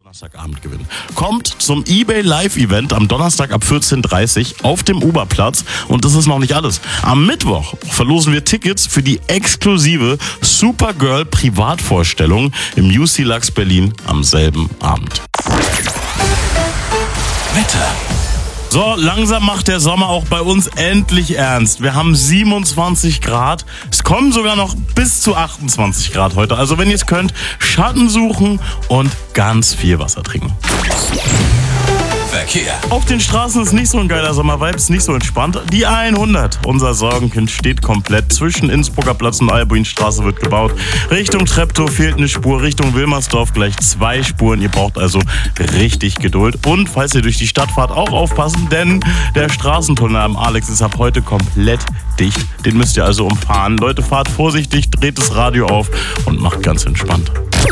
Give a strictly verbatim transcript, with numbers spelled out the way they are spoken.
Donnerstagabend gewinnen. Kommt zum eBay Live-Event am Donnerstag ab vierzehn Uhr dreißig auf dem Oberplatz. Und das ist noch nicht alles. Am Mittwoch verlosen wir Tickets für die exklusive Supergirl Privatvorstellung im U C Lux Berlin am selben Abend. Wetter. So, langsam macht der Sommer auch bei uns endlich ernst. Wir haben siebenundzwanzig Grad. Es kommen sogar noch bis zu achtundzwanzig Grad heute. Also wenn ihr es könnt, Schatten suchen und ganz viel Wasser trinken. Verkehr. Auf den Straßen ist nicht so ein geiler Sommervibe, ist nicht so entspannt. Die hundert, unser Sorgenkind, steht komplett. Zwischen Innsbrucker Platz und Albuinstraße wird gebaut. Richtung Treptow fehlt eine Spur, Richtung Wilmersdorf gleich zwei Spuren. Ihr braucht also richtig Geduld. Und falls ihr durch die Stadt fahrt, auch aufpassen, denn der Straßentunnel am Alex ist ab heute komplett dicht. Den müsst ihr also umfahren. Leute, fahrt vorsichtig, dreht das Radio auf und macht ganz entspannt.